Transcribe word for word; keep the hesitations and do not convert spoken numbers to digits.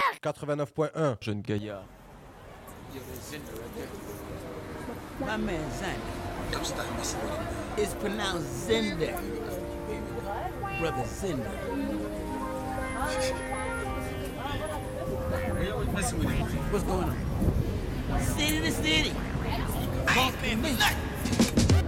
quatre-vingt-neuf point un. Jeune gaillard. My man Xander. Don't stop messing with him, man. It's pronounced Zender. Brother Zender. We always messing with him. What's going on? City to city. Bump in me.